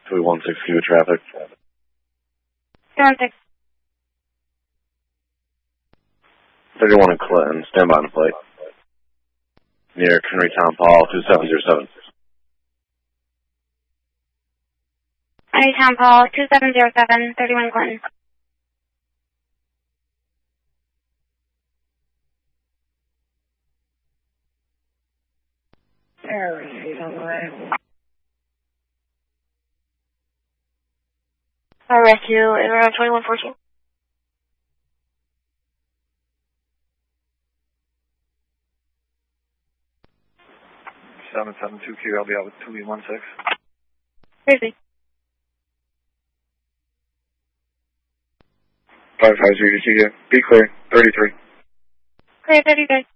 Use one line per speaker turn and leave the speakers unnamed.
216 Cuba traffic.
216.
31 in Clinton, stand by on the plate. Near Henry Tom Paul, 2707.
Henry Tom Paul, 2707, 31 Clinton. Rescue is around 2114.
772Q, I'll be out with 216.
Seriously.
550 Be clear, 33.
Clear 33.